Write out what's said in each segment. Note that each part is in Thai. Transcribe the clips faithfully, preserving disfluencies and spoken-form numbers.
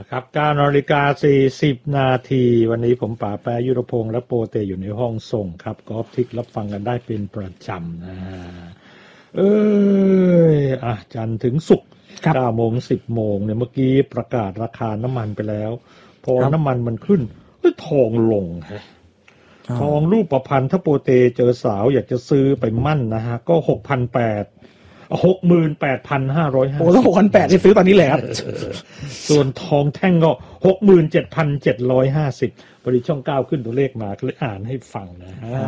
ครับเก้านาฬิกาสี่สิบนาทีวันนี้ผมป๋าแปรยุรพงษ์และโปเตอยู่ในห้องส่งครับกอล์ฟทิกรับฟังกันได้เป็นประจำนะเอ้ยอ่ะจันทร์ถึงศุกร์เก้าโมงสิบโมงเนี่ยเมื่อกี้ประกาศราคาน้ำมันไปแล้วพอน้ำมันมันขึ้นทองลงฮะทองรูปประพันธ์ถ้าโปเตเจอสาวอยากจะซื้อไปมั่นนะฮะก็หกพันแปดหกหมื่นแปดพันห้าร้อยห้าโอ้แล้วหกพันแปดที่ซื้อตอนนี้แหละครับส่วนทองแท่งก็หกหมื่นเจ็ดพันเจ็ดร้อยห้าสิบพอดีช่องเก้าขึ้นตัวเลขมาก็เลยอ่านให้ฟังนะฮะ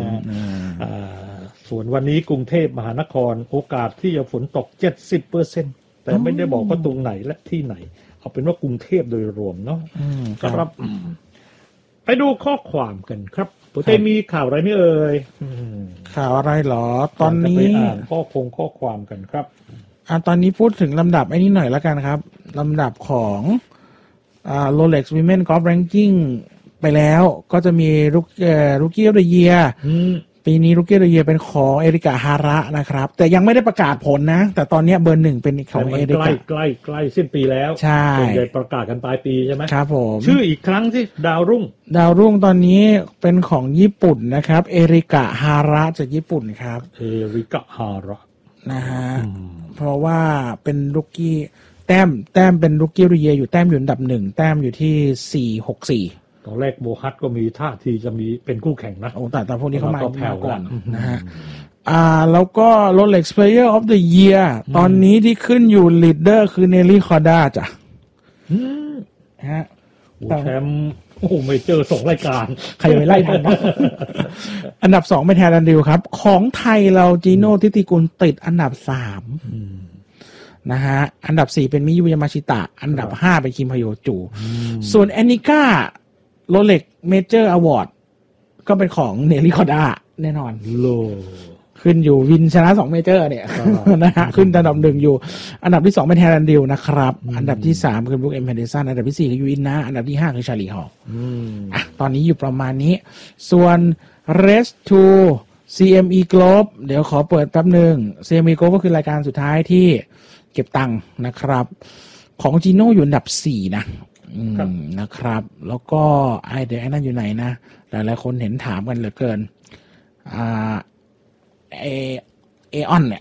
ส่วนวันนี้กรุงเทพมหานครโอกาสที่จะฝนตก เจ็ดสิบเปอร์เซ็นต์ แต่ไม่ได้บอกว่าตรงไหนและที่ไหนเอาเป็นว่ากรุงเทพโดยรวมเนาะครับไปดูข้อความกันครับโปเต้มีข่าวอะไรนี่เอ่ยข่าวอะไรหรอตอนนี้ไปอ่านข้อคงข้อความกันครับอ่าตอนนี้พูดถึงลำดับไอ้นี้หน่อยแล้วกันครับลำดับของอ่า Rolex Women Golf Ranking ไปแล้วก็จะมีรุกเอ่อ Rookie of the Year ปีนี้ Rookie of the Year เป็นของเอริกาฮาระนะครับแต่ยังไม่ได้ประกาศผลนะแต่ตอนนี้เบอร์หนึ่งเป็นของเอริกาใกล้ใกล้ใกล้สิ้นปีแล้วใช่จะประกาศกันปลายปีใช่ไหมครับผมชื่ออีกครั้งที่ดาวรุ่งดาวรุ่งตอนนี้เป็นของญี่ปุ่นนะครับเอริกาฮาระจากญี่ปุ่นครับเอริกาฮาระนะฮะเพราะว่าเป็นรุกกี้แต้มแต้มเป็นรุกกี้เรียอยู่แต้มอยู่อันดับหนึ่งแต้มอยู่ที่สี่หกสี่ตอนแรกโบฮัตก็มีท่าทีจะมีเป็นคู่แข่งนะโอ้แต่ตอนพวกนี้เขามาแผ่วก่อนนะฮะอ่าแล้วก็ Rolex Player of the Year ตอนนี้ที่ขึ้นอยู่ลีดเดอร์คือเนลลี่คอร์ด้าจ้ะฮะแชมป์โอ้โหไม่เจอสองรายการใครไม่ไล่ทันนะอันดับสองเป็นแทนรันดิวครับของไทยเราจีโน่ทิติกุลติดอันดับสามนะฮะอันดับสี่เป็นมิยุยามาชิตะอันดับห้าเป็นคิมฮโยจูส่วนแอนนิก้าโรเล็กเมเจอร์อวอร์ดก็เป็นของเนลลี่คอร์ด้าแน่นอนโลขึ้นอยู่วินชนะสองเมเจอร์เนี่ยนะฮะขึ้นอันดับหนึ่งอยู่อันดับที่สองเป็นแฮรันดิลนะครับอันดับที่สามคือบุ๊กเอ็มแฮนเดอร์สันอันดับที่สี่คือยูอินนะอันดับที่ห้าคือชาลีฮอลอ่ะตอนนี้อยู่ประมาณนี้ส่วน Race to ซี เอ็ม อี Globe เดี๋ยวขอเปิดแป๊บนึง ซี เอ็ม อี Globe ก็คือรายการสุดท้ายที่เก็บตังค์นะครับของจีโน่อยู่อันดับสี่นะนะครับแล้วก็ไอเดี๋ยวไอ้นั่นอยู่ไหนนะหลายๆคนเห็นถามกันเหลือเกินอ่าเอเอออนเนี่ย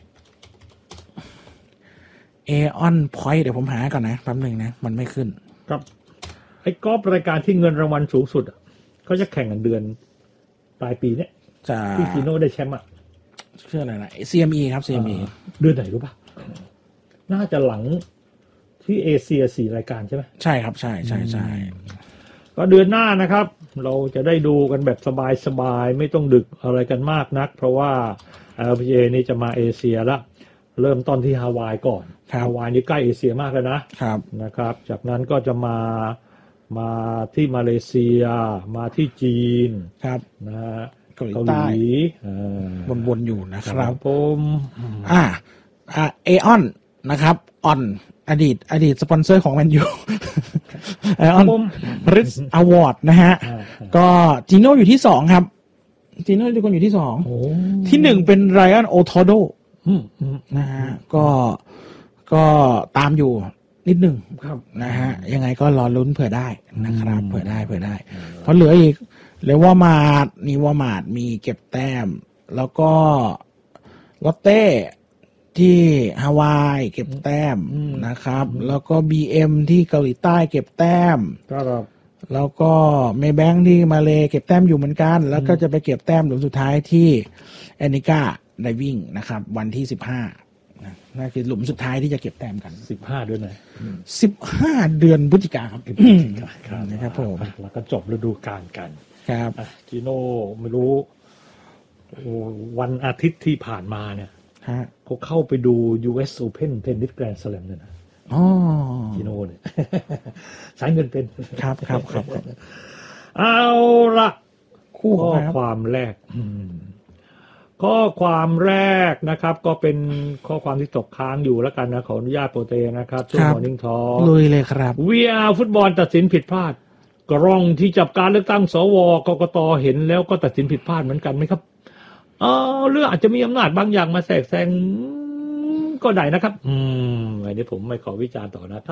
เอออนพอยต์เดี๋ยวผมหาก่อนนะแป๊บนึงนะมันไม่ขึ้นครับไอ้กอล์ฟรายการที่เงินรางวัลสูงสุดเขาจะแข่งกันเดือนปลายปีเนี่ยที่จีโน่ได้แชมป์อ่ะชื่ออะไรนะ ซี เอ็ม อี ครับ ซี เอ็ม อี เดือนไหนรู้ป่ะน่าจะหลังที่เอเชียสี่รายการใช่ไหมใช่ครับใช่ใช่ใช่ก็เดือนหน้านะครับเราจะได้ดูกันแบบสบายๆไม่ต้องดึกอะไรกันมากนักเพราะว่า แอล พี จี เอ นี่จะมาเอเชียละเริ่มต้นที่ฮาวายก่อนฮาวายนี่ใกล้เอเชียมากเลยนะครับนะครับจากนั้นก็จะมามาที่มาเลเซียมาที่จีนครับนะฮะเกาหลีใต้วนๆอยู่นะครับผมอ่าอ่าเอออนนะครับออนอดีตอดีตสปอนเซอร์ของแมนยูเอออนริสอวอร์ดนะฮะก็จีโน่อยู่ที่สองครับจีโน่ทุกคนอยู่ที่สองที่หนึ่งเป็นไรอันโอทอโดนะฮะก็ก็ตามอยู่นิดหนึ่งนะฮะยังไงก็รอลุ้นเผื่อได้นะครับเผื่อได้เผื่อได้เพราะเหลืออีกเรียกว่ามาดนี่ว่ามาดมีเก็บแต้มแล้วก็ลอตเต้ที่ฮาวายเก็บแต้มนะครับแล้วก็ บี เอ็ม ที่เกาหลีใต้เก็บแต้มแล้วก็เมย์แบงค์ที่มาเลเก็บแต้มอยู่เหมือนกันแล้วก็จะไปเก็บแต้มหลุมสุดท้ายที่แอนิก้าไดวิ่งนะครับวันที่สิบห้านั่นคือหลุมสุดท้ายที่จะเก็บแต้มกันสิบห้าเดือนไหนสิบห้าเดือนพฤศจิกายนครับนะครับผมแล้วก็จบฤดูกาลกันครับจีโน่ไม่รู้วันอาทิตย์ที่ผ่านมาเนี่ยเขาเข้าไปดู ยู เอส Open Tennis Grand Slam เนี่ยนะอ๋อจีโน่เนี่ยใช้เงินเป็นครับครับครับเอาละข้อความแรกข้อความแรกนะครับก็เป็นข้อความที่ตกค้างอยู่แล้วกันนะขออนุญาตโปรเตนะครับช่วง Morning Talk ลุยเลยครับ วี อาร์ ฟุตบอลตัดสินผิดพลาดกล้องที่จับการเลือกตั้งสวกกตเห็นแล้วก็ตัดสินผิดพลาดเหมือนกันไหมครับเออเรื่องอาจจะมีอำนาจบางอย่างมาแทรกแซงก็ได้นะครับอืมอันนี้ผมไม่ขอวิจารณ์ต่อนะ